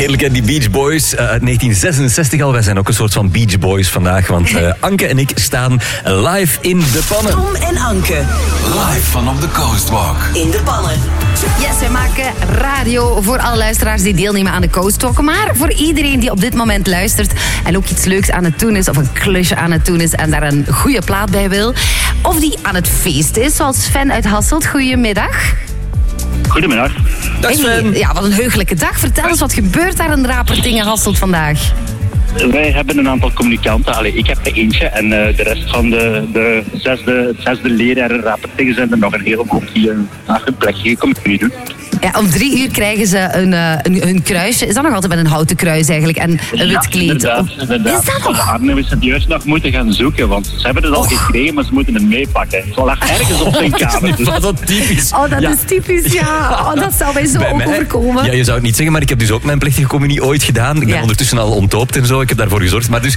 Heerlijk, hè? Die Beach Boys uit 1966 al. Wij zijn ook een soort van Beach Boys vandaag. Want Anke en ik staan live in de pannen. Tom en Anke. Live van op de Coastwalk. In de pannen. Yes, wij maken radio voor alle luisteraars die deelnemen aan de Coastwalk. Maar voor iedereen die op dit moment luistert en ook iets leuks aan het doen is, of een klusje aan het doen is en daar een goede plaat bij wil. Of die aan het feesten is, zoals Sven uit Hasselt. Goedemiddag. Goedemiddag. Dag Sven. Hey, ja, wat een heugelijke dag. Vertel eens, wat gebeurt daar in Rapertingen Hasselt vandaag? Wij hebben een aantal communicanten. Allee, ik heb er eentje en de rest van het zesde leraar en Rapertingen zijn er nog een heleboel die naar hun plekje communie doen. Ja, om 3 uur krijgen ze een kruisje. Is dat nog altijd met een houten kruis eigenlijk? En een wit kleed. Inderdaad. Is dat nog? Arnhem is het juist nog moeten gaan zoeken, want ze hebben het al gekregen, maar ze moeten het meepakken. Het lag ergens op zijn kamer. Dus. Wat dat typisch. Oh, dat is typisch, ja. Oh, dat zou mij zo ook overkomen. Ja, je zou het niet zeggen, maar ik heb dus ook mijn plechtige communie ooit gedaan. Ik ben ondertussen al ontdoopt en zo. Ik heb daarvoor gezorgd. Maar dus,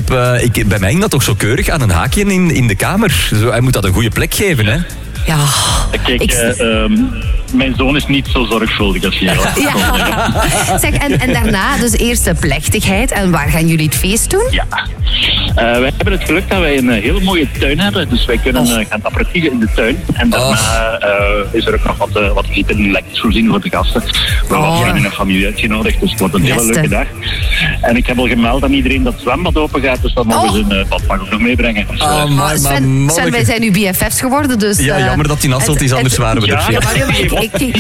bij mij ging dat toch zo keurig aan een haakje in de kamer. Zo, hij moet dat een goede plek geven, hè? Ja. Kijk, mijn zoon is niet zo zorgvuldig als jij. Ja. Zeg, en daarna dus eerst de plechtigheid. En waar gaan jullie het feest doen? Ja. Wij hebben het geluk dat wij een hele mooie tuin hebben. Dus wij kunnen gaan aperitieren in de tuin. En daarna is er ook nog wat eten en lekkers voorzien voor de gasten. Wel wat vrienden en familie uitgenodigd. Dus het wordt een hele leuke dag. En ik heb al gemeld aan iedereen dat het zwembad open gaat. Dus dat mogen ze een badpak ook nog meebrengen. Dus, Sven, wij zijn nu BFF's geworden. Dus, ja, jammer dat die Hasselt is, anders waren we er veel.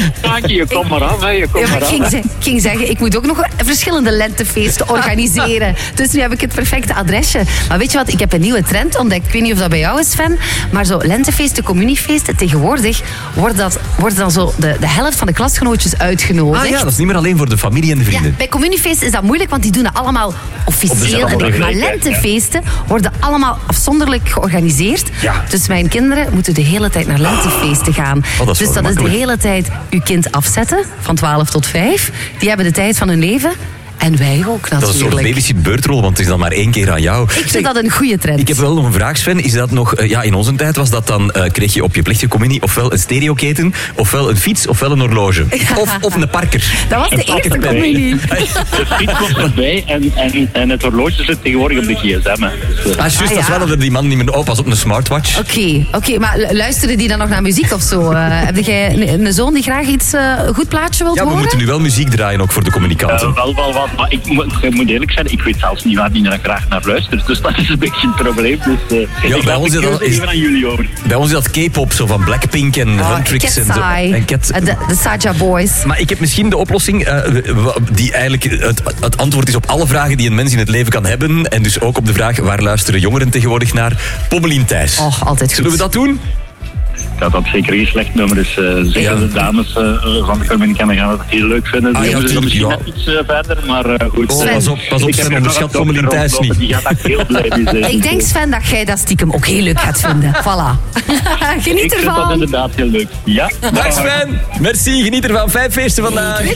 Je komt maar af, hè. Ik ging zeggen, ik moet ook nog verschillende lentefeesten organiseren. Dus nu heb ik het perfecte adresje. Maar weet je wat, ik heb een nieuwe trend ontdekt. Ik weet niet of dat bij jou is, Sven. Maar zo lentefeesten, communiefeesten, tegenwoordig wordt dan zo de helft van de klasgenootjes uitgenodigd. Ah ja, dat is niet meer alleen voor de familie en de vrienden. Ja, bij communiefeesten is dat moeilijk, want die doen dat allemaal officieel. Maar lentefeesten worden allemaal afzonderlijk georganiseerd. Ja. Dus mijn kinderen moeten de hele tijd naar lentefeesten gaan. Dat dus dat is de hele tijd uw kind afzetten, van 12 tot 5. Die hebben de tijd van hun leven. En wij ook natuurlijk. Dat is een soort babysit-beurtrol, want het is dan maar 1 keer aan jou. Ik vind dat een goede trend. Ik heb wel nog een vraag, Sven. Is dat nog... in onze tijd was dat dan... kreeg je op je plechtige communie ofwel een stereoketen, ofwel een fiets, ofwel een horloge. Ja. Of een parker. Dat was de eerste communie. De fiets was erbij en het horloge zit tegenwoordig op de gsm. Dus, juist, dat is wel dat die man niet meer oppas op een smartwatch. Oké, maar luisteren die dan nog naar muziek of zo? Heb jij een zoon die graag iets goed plaatje wilt horen? Ja, we moeten nu wel muziek draaien ook voor de communicanten. Wel wat. Maar ik moet eerlijk zijn, ik weet zelfs niet waar die er graag naar luistert. Dus dat is een beetje het probleem. Dus ik bij ons even aan jullie over. Bij ons is dat K-pop, zo van Blackpink en Huntrix. En de Saja Boys. Maar ik heb misschien de oplossing die eigenlijk het antwoord is op alle vragen die een mens in het leven kan hebben. En dus ook op de vraag, waar luisteren jongeren tegenwoordig naar? Pommelien Thijs. Oh, altijd goed. Zullen we dat doen? Dat zeker geen slecht nummer is. Zeker de dames van de communicanten gaan het heel leuk vinden. Die hebben ze misschien net iets verder, maar goed. Pas op, Sven, onderschat Pommelien Thijs niet. Die gaat daar heel blij mee zijn. Ik denk, Sven, dat jij dat stiekem ook heel leuk gaat vinden. Voilà. Geniet ervan. Ik vind dat inderdaad heel leuk. Ja. Dag Sven. Merci, geniet ervan. 5 feesten vandaag.